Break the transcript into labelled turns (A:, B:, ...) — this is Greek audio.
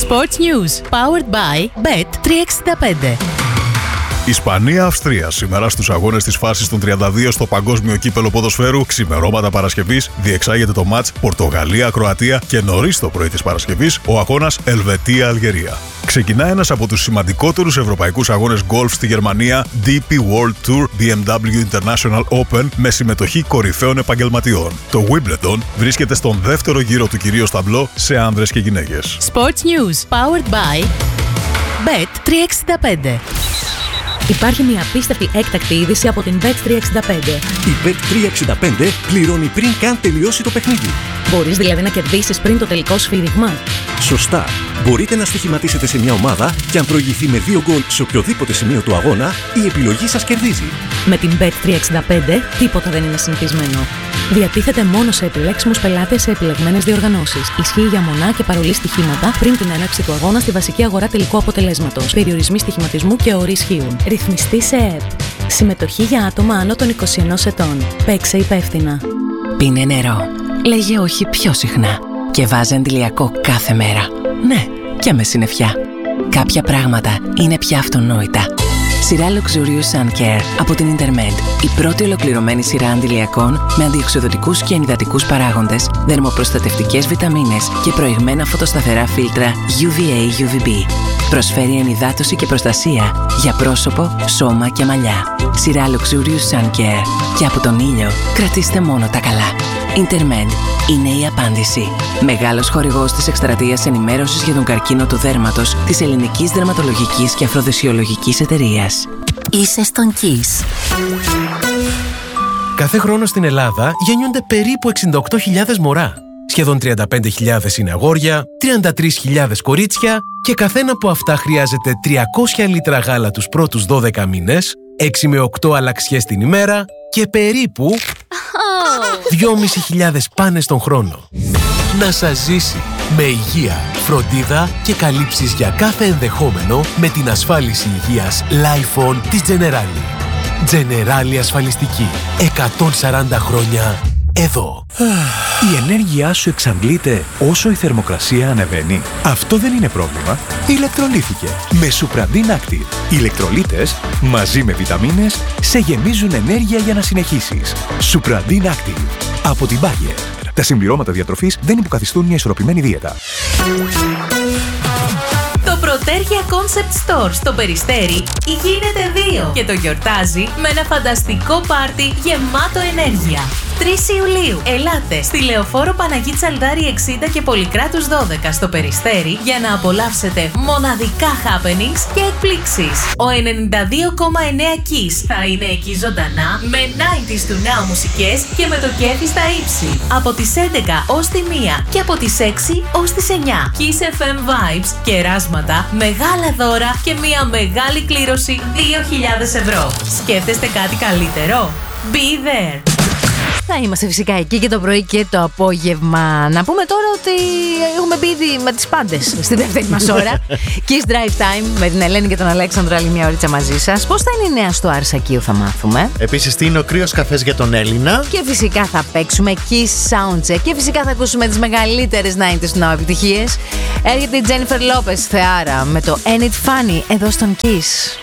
A: Sports News. Powered by Bet365.
B: Ισπανία-Αυστρία σήμερα στους αγώνες της φάσης των 32 στο Παγκόσμιο Κύπελλο Ποδοσφαίρου. Ξημερώματα Παρασκευής διεξάγεται το μάτς Πορτογαλία-Κροατία και νωρίς το πρωί της Παρασκευής ο αγώνας Ελβετία-Αλγερία. Ξεκινά ένας από τους σημαντικότερους ευρωπαϊκούς αγώνες γκολφ στη Γερμανία, DP World Tour BMW International Open, με συμμετοχή κορυφαίων επαγγελματιών. Το Wimbledon βρίσκεται στον δεύτερο γύρο του κυρίως ταμπλό σε άνδρες και γυναίκες.
A: Sports News. Powered by Bet365.
C: Υπάρχει μια απίστευτη έκτακτη είδηση από την Bet365.
D: Η Bet365 πληρώνει πριν καν τελειώσει το παιχνίδι.
C: Μπορείς δηλαδή να κερδίσεις πριν το τελικό σφύριγμα.
D: Σωστά. Μπορείτε να στοιχηματίσετε σε μια ομάδα και αν προηγηθεί με 2 γκολ σε οποιοδήποτε σημείο του αγώνα, η επιλογή σας κερδίζει.
C: Με την Bet365 τίποτα δεν είναι συνηθισμένο. Διατίθεται μόνο σε επιλέξιμους πελάτες σε επιλεγμένες διοργανώσεις. Ισχύει για μονά και παρολί στοιχήματα πριν την έναρξη του αγώνα στη βασική αγορά τελικού αποτελέσματος. Περιορισμοί στοιχηματισμού και όροι ισχύουν. Ρυθμιστή σε ΕΕΠ. Συμμετοχή για άτομα άνω των 21 ετών. Παίξε υπεύθυνα.
E: Πίνε νερό. Λέγε όχι πιο συχνά. Και βάζε αντιλιακό κάθε μέρα. Ναι, και με συννεφιά. Κάποια πράγματα είναι πια αυτονόητα. Σειρά Luxurious Sun Care από την Intermed. Η πρώτη ολοκληρωμένη σειρά αντιλιακών με αντιοξυδοτικούς και ενυδατικούς παράγοντες, δερμοπροστατευτικές βιταμίνες και προηγμένα φωτοσταθερά φίλτρα UVA-UVB. Προσφέρει ενυδάτωση και προστασία για πρόσωπο, σώμα και μαλλιά. Σειρά Luxurious Sun Care. Και από τον ήλιο κρατήστε μόνο τα καλά. Intermed είναι η απάντηση. Μεγάλος χορηγός της εκστρατείας ενημέρωσης για τον καρκίνο του δέρματος της Ελληνικής Δερματολογικής και Αφροδεσιολογικής Εταιρείας.
A: Είσαι στον Kiss.
F: Κάθε χρόνο στην Ελλάδα γεννιούνται περίπου 68.000 μωρά. Σχεδόν 35.000 είναι αγόρια, 33.000 κορίτσια και καθένα από αυτά χρειάζεται 300 λίτρα γάλα τους πρώτους 12 μήνες, 6 με 8 αλλαξιές την ημέρα και περίπου 2.500 πάνες τον χρόνο. Να σας ζήσει με υγεία, φροντίδα και καλύψεις για κάθε ενδεχόμενο με την ασφάλιση υγείας Lifon της Generali. Generali ασφαλιστική. 140 χρόνια εδώ.
G: Η ενέργειά σου εξαντλείται όσο η θερμοκρασία ανεβαίνει. Αυτό δεν είναι πρόβλημα. Ηλεκτρολύθηκε με Supradin Active. Οι ηλεκτρολίτες μαζί με βιταμίνες σε γεμίζουν ενέργεια για να συνεχίσεις. Supradin Active από την Bayer. Τα συμπληρώματα διατροφής δεν υποκαθιστούν μια ισορροπημένη δίαιτα.
A: Το Πρωτέρια Concept Store στο Περιστέρι γίνεται 2 και το γιορτάζει με ένα φανταστικό πάρτι γεμάτο ενέργεια. 3 Ιουλίου, ελάτε στη Λεωφόρο Παναγί Τσαλδάρη 60 και Πολυκράτους 12 στο Περιστέρι για να απολαύσετε μοναδικά happenings και εκπλήξεις. Ο 92,9 Kiss θα είναι εκεί ζωντανά με 90s του Now μουσικές και με το κέφι στα ύψη. Από τις 11 ως τη 1 και από τις 6 ως τις 9. Kiss FM Vibes, κεράσματα, μεγάλα δώρα και μια μεγάλη κλήρωση 2.000 ευρώ. Σκέφτεστε κάτι καλύτερο? Be there!
H: Θα είμαστε φυσικά εκεί και το πρωί και το απόγευμα. Να πούμε τώρα ότι έχουμε μπει ήδη με τις πάντες στη δεύτερη μας ώρα. Kiss Drive Time με την Ελένη και τον Αλέξανδρο, άλλη μια ωρίτσα μαζί σας. Πώς θα είναι η νέα στο Αρσακίου θα μάθουμε.
I: Επίσης τι είναι ο κρύος καφές για τον Έλληνα.
H: Και φυσικά θα παίξουμε Kiss Soundcheck. Και φυσικά θα ακούσουμε τις μεγαλύτερες 90s του Now επιτυχίες. Έρχεται η Jennifer Lopez Θεάρα με το And It Funny εδώ στον Kiss.